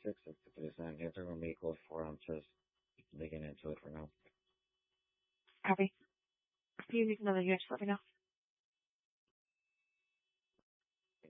fix it. But it's not here to make code for. I'm just digging into it for now. Copy. If you need another year, just let me know.